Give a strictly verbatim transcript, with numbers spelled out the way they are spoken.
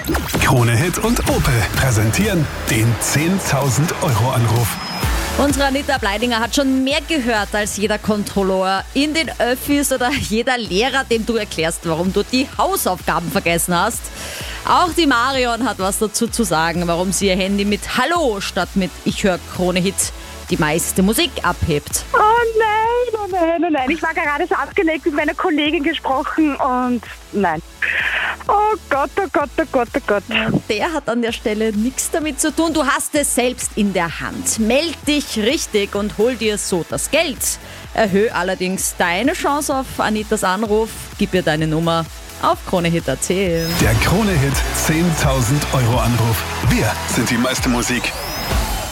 Krone Hit und Opel präsentieren den zehntausend Euro Anruf. Unsere Anita Bleidinger hat schon mehr gehört als jeder Kontrolleur in den Öffis oder jeder Lehrer, dem du erklärst, warum du die Hausaufgaben vergessen hast. Auch die Marion hat was dazu zu sagen, warum sie ihr Handy mit Hallo statt mit Ich höre Krone Hit die meiste Musik abhebt. Oh nein, oh nein, oh nein. Ich war gerade so abgelenkt mit meiner Kollegin gesprochen und nein. Oh Gott, oh Gott, oh Gott, oh Gott. Der hat an der Stelle nichts damit zu tun. Du hast es selbst in der Hand. Meld dich richtig und hol dir so das Geld. Erhöhe allerdings deine Chance auf Anitas Anruf. Gib ihr deine Nummer auf Kronehit punkt at. Der Krone Hit zehntausend Euro Anruf. Wir sind die meiste Musik.